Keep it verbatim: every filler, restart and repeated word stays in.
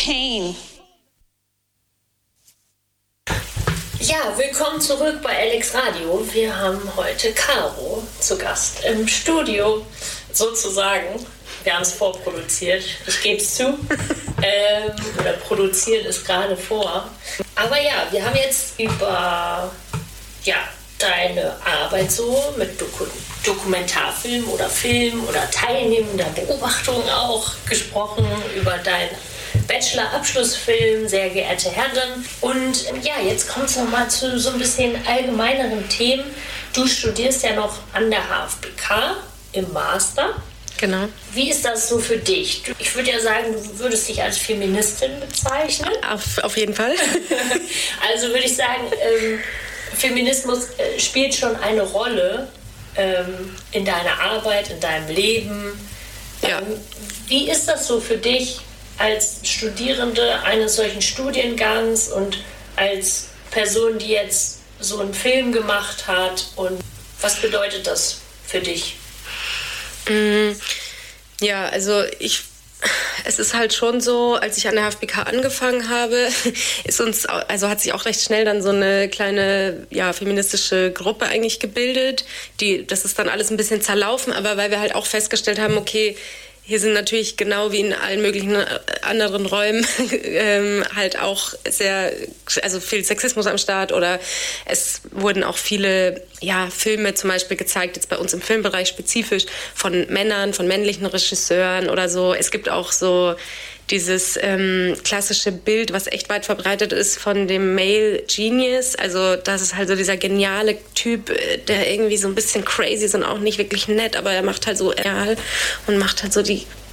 pain. Ja, willkommen zurück bei Alex Radio. Wir haben heute Caro zu Gast im Studio, sozusagen. Wir haben es vorproduziert, ich gebe es zu. ähm, oder produzieren es gerade vor. Aber ja, wir haben jetzt über ja, deine Arbeit so mit Doku- Dokumentarfilm oder Film oder teilnehmender Beobachtung auch gesprochen, über deinen Bachelor-Abschlussfilm, sehr geehrte Herren. Und ja, jetzt kommt es nochmal zu so ein bisschen allgemeineren Themen. Du studierst ja noch an der H F B K im Master. Genau. Wie ist das so für dich? Ich würde ja sagen, du würdest dich als Feministin bezeichnen. Auf, auf jeden Fall. Also würde ich sagen, ähm, Feminismus äh, spielt schon eine Rolle ähm, in deiner Arbeit, in deinem Leben. Ja. Ähm, wie ist das so für dich als Studierende eines solchen Studiengangs und als Person, die jetzt so einen Film gemacht hat? Und was bedeutet das für dich? Ja, also ich, es ist halt schon so, als ich an der H F B K angefangen habe, ist uns, also hat sich auch recht schnell dann so eine kleine, ja, feministische Gruppe eigentlich gebildet. Die, das ist dann alles ein bisschen zerlaufen, aber weil wir halt auch festgestellt haben, okay, hier sind natürlich genau wie in allen möglichen anderen Räumen ähm, halt auch sehr, also viel Sexismus am Start oder es wurden auch viele ja, Filme zum Beispiel gezeigt, jetzt bei uns im Filmbereich spezifisch, von Männern, von männlichen Regisseuren oder so. Es gibt auch so dieses ähm, klassische Bild, was echt weit verbreitet ist von dem Male Genius. Also das ist halt so dieser geniale Typ, der irgendwie so ein bisschen crazy ist und auch nicht wirklich nett, aber er macht halt so real und macht halt so die